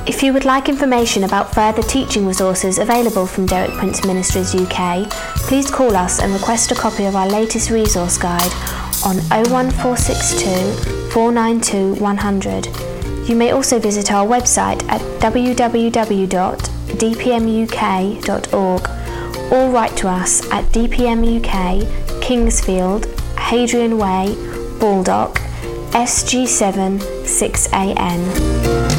If you would like information about further teaching resources available from Derek Prince Ministries UK, please call us and request a copy of our latest resource guide on 01462 492 100. You may also visit our website at www.dpmuk.org or write to us at DPM UK, Kingsfield, Hadrian Way, Baldock, SG7 6AN.